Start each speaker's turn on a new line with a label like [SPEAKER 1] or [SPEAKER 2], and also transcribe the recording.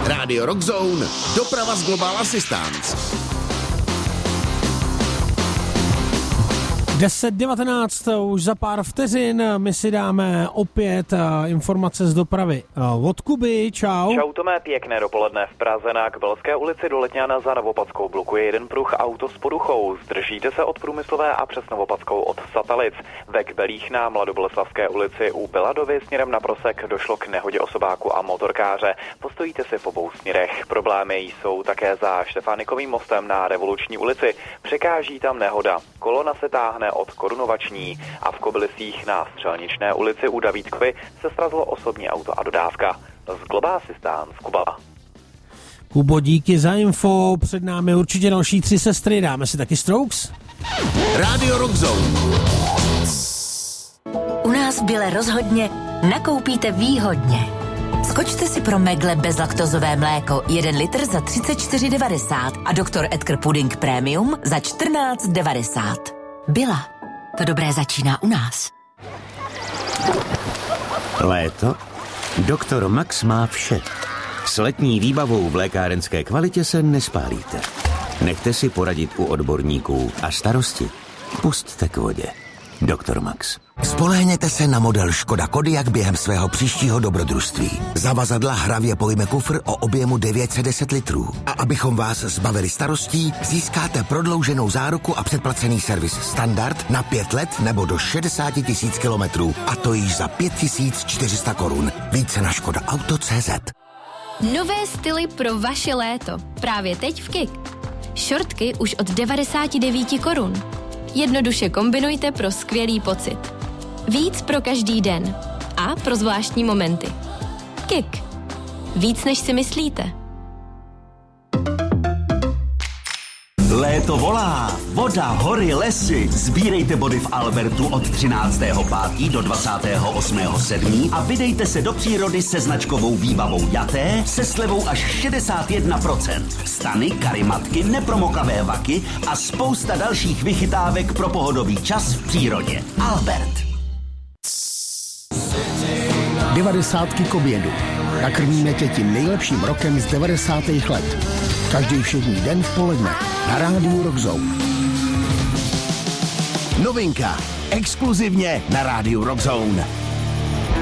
[SPEAKER 1] Radio Rock Zone, doprava z Global Assistance.
[SPEAKER 2] 10:19, už za pár vteřin my si dáme opět informace z dopravy od Kuby. Čau.
[SPEAKER 3] Čau Tome, pěkné dopoledne. V Praze na Kbelské ulici do Letňana za Novopadskou blokuje jeden pruh auto s poruchou. Zdržíte se od Průmyslové a přes Novopadskou od Satelic. Ve Kbelích na Mladoboleslavské ulici u Beladovy směrem na Prosek došlo k nehodě osobáku a motorkáře. Postojíte si v obou směrech. Problémy jsou také za Štefánikovým mostem na Revoluční ulici. Překáží tam nehoda. Kolona se táhne od Korunovační a v Kobylisích na Střelničné ulici u Davítkovy se srazilo osobní auto a dodávka. Z Global Assistance Kuba.
[SPEAKER 2] Kubo, díky za info, před námi určitě další 3 sestry, dáme si taky Strokes?
[SPEAKER 1] Radio Rock Zone.
[SPEAKER 4] U nás v Bile rozhodně nakoupíte výhodně. Skočte si pro Megle bezlaktozové mléko 1 litr za 34,90 a Dr. Edgar Pudding Premium za 14,90. Byla. To dobré začíná u nás.
[SPEAKER 5] Léto? Doktor Max má vše. S letní výbavou v lékárenské kvalitě se nespálíte. Nechte si poradit u odborníků a starosti pusťte k vodě. Doktor Max.
[SPEAKER 6] Spolehněte se na model Škoda Kodiaq během svého příštího dobrodružství. Zavazadla hravě pojme kufr o objemu 910 litrů. A abychom vás zbavili starostí, získáte prodlouženou záruku a předplacený servis standard na 5 let nebo do 60 000 kilometrů. A to již za 5400 korun. Více na škodaauto.cz.
[SPEAKER 7] Nové styly pro vaše léto. Právě teď v KIK. Šortky už od 99 korun. Jednoduše kombinujte pro skvělý pocit. Víc pro každý den. A pro zvláštní momenty. KIK. Víc, než si myslíte.
[SPEAKER 8] Léto volá. Voda, hory, lesy. Sbírejte body v Albertu od 13.5. do 28.7. a vydejte se do přírody se značkovou výbavou Jaté se slevou až 61%. Stany, karimatky, nepromokavé vaky a spousta dalších vychytávek pro pohodový čas v přírodě. Albert.
[SPEAKER 9] 90 k obědu. Nakrmíme tě tím nejlepším rokem z 90. let. Každý všední den v poledne na Rádiu Rock Zone.
[SPEAKER 1] Novinka. Exkluzivně na Rádiu Rock Zone.